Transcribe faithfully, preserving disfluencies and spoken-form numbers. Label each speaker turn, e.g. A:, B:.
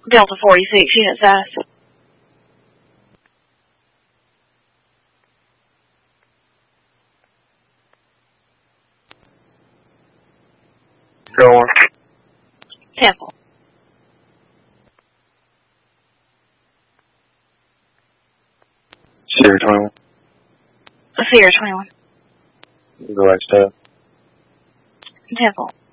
A: Delta forty-six, unit size.
B: Go on.
A: Temple.
B: Sierra twenty-one.
A: Sierra twenty-one.
B: Go ahead, step.
A: Temple.